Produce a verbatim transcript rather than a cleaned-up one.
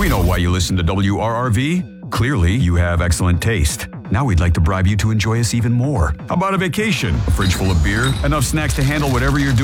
We know why you listen to W R R V. Clearly, you have excellent taste. Now we'd like to bribe you to enjoy us even more. How about a vacation? A fridge full of beer? Enough snacks to handle whatever you're doing?